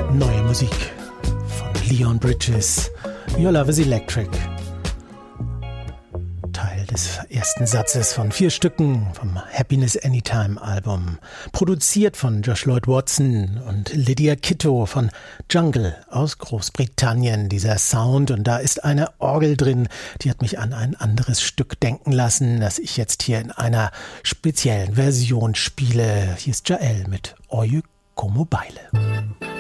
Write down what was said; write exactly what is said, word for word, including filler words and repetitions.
Neue Musik von Leon Bridges, Your Love is Electric. Teil des ersten Satzes von vier Stücken vom Happiness Anytime Album. Produziert von Josh Lloyd Watson und Lydia Kitto von Jungle aus Großbritannien. Dieser Sound, und da ist eine Orgel drin, die hat mich an ein anderes Stück denken lassen, das ich jetzt hier in einer speziellen Version spiele. Hier ist Jael mit Oye Como Baile.